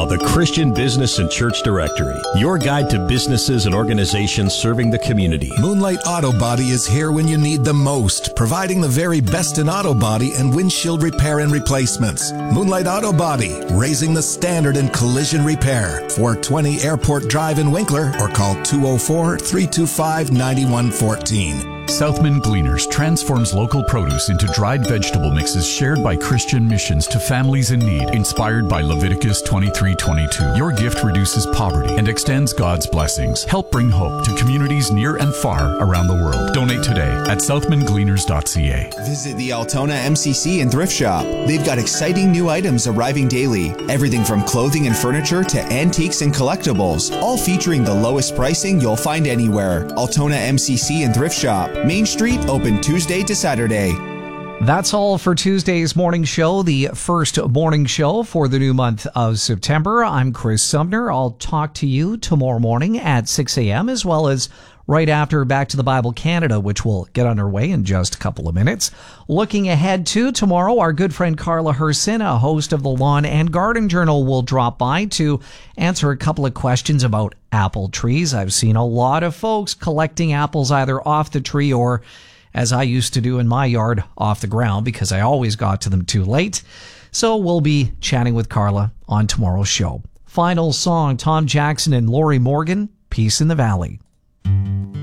the Christian Business and Church Directory, your guide to businesses and organizations serving the community. Moonlight Auto Body is here when you need them most, providing the very best in auto body and windshield repair and replacements. Moonlight Auto Body, raising the standard in collision repair. 420 Airport Drive in Winkler, or call 204-325-9114. Southman Gleaners transforms local produce into dried vegetable mixes shared by Christian missions to families in need, inspired by Leviticus 23:22. Your gift reduces poverty and extends God's blessings. Help bring hope to communities near and far around the world. Donate today at southmangleaners.ca. Visit the Altona MCC and Thrift Shop. They've got exciting new items arriving daily. Everything from clothing and furniture to antiques and collectibles, all featuring the lowest pricing you'll find anywhere. Altona MCC and Thrift Shop. Main Street, open Tuesday to Saturday. That's all for Tuesday's morning show, the first morning show for the new month of September. I'm Chris Sumner. I'll talk to you tomorrow morning at 6 a.m. as well as right after Back to the Bible Canada, which will get underway in just a couple of minutes. Looking ahead to tomorrow, our good friend Carla Herson, a host of the Lawn and Garden Journal, will drop by to answer a couple of questions about apple trees. I've seen a lot of folks collecting apples either off the tree or, as I used to do in my yard, off the ground because I always got to them too late. So we'll be chatting with Carla on tomorrow's show. Final song, Tom Jackson and Lori Morgan, Peace in the Valley.